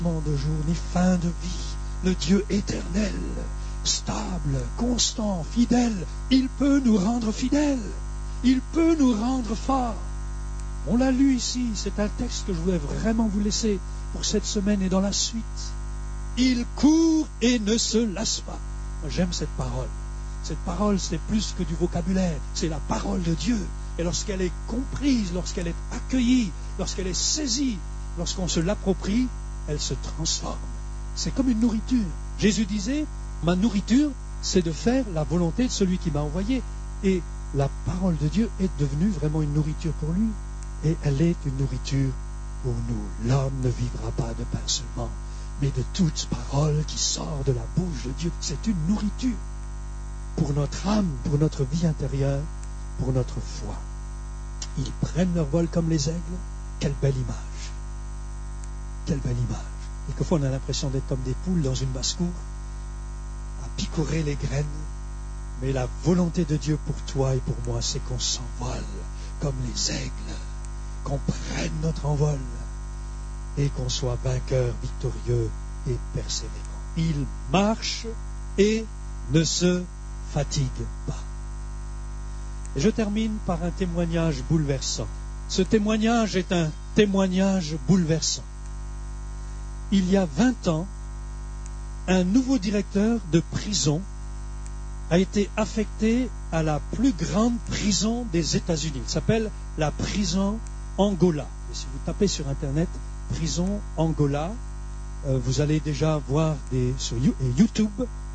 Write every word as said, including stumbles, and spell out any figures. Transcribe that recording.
de jour, ni fin de vie. Le Dieu éternel, stable, constant, fidèle, il peut nous rendre fidèles. Il peut nous rendre forts. On l'a lu ici, c'est un texte que je voulais vraiment vous laisser pour cette semaine et dans la suite. Il court et ne se lasse pas. Moi, j'aime cette parole. Cette parole, c'est plus que du vocabulaire, c'est la parole de Dieu. Et lorsqu'elle est comprise, lorsqu'elle est accueillie, lorsqu'elle est saisie, lorsqu'on se l'approprie, elle se transforme. C'est comme une nourriture. Jésus disait, ma nourriture, c'est de faire la volonté de celui qui m'a envoyé. Et la parole de Dieu est devenue vraiment une nourriture pour lui. Et elle est une nourriture pour nous. L'homme ne vivra pas de pain seulement, mais de toute parole qui sort de la bouche de Dieu. C'est une nourriture pour notre âme, pour notre vie intérieure, pour notre foi. Ils prennent leur vol comme les aigles. Quelle belle image. Quelle belle image. Quelquefois, on a l'impression d'être comme des poules dans une basse-cour, à picorer les graines. Mais la volonté de Dieu pour toi et pour moi, c'est qu'on s'envole comme les aigles, qu'on prenne notre envol et qu'on soit vainqueur, victorieux et persévérant. Il marche et ne se fatigue pas. Et je termine par un témoignage bouleversant. Ce témoignage est un témoignage bouleversant. Il y a vingt ans, un nouveau directeur de prison a été affecté à la plus grande prison des États-Unis. Il s'appelle la prison Angola. Et si vous tapez sur Internet, prison Angola, euh, vous allez déjà voir des, sur YouTube